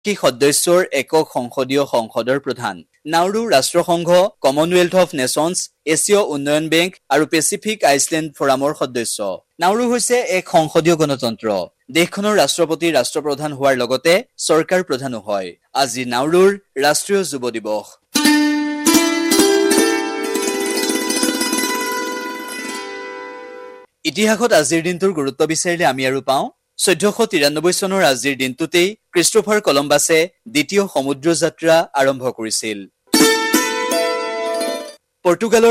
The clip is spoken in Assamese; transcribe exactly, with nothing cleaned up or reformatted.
কি সদস্যৰ একক সংসদীয় সংসদৰ প্ৰধান নাউৰু ৰাষ্ট্ৰসংঘ কমনৱেলথ অফ নেশ্যনছ এছীয় উন্নয়ন বেংক আৰু পেচিফিক আইচলেণ্ড ফৰামৰ সদস্য নাউৰু হৈছে এক সংসদীয় গণতন্ত্ৰ দেশখনৰ ৰাষ্ট্ৰপতি ৰাষ্ট্ৰপ্ৰধান হোৱাৰ লগতে চৰকাৰ প্ৰধানো হয় আজি নাউৰুৰ ৰাষ্ট্ৰীয় যুৱ দিৱস ইতিহাসত আজিৰ দিনটোৰ গুৰুত্ব বিচাৰিলে আমি আৰু পাওঁ চৈধ্যশ তিৰানব্বৈ চনৰ আজিৰ দিনটোতেই ক্ৰিষ্টোফাৰ কলম্বাছে দ্বিতীয় সমুদ্ৰ যাত্ৰা আৰম্ভ কৰিছিল পৰ্তুগালৰ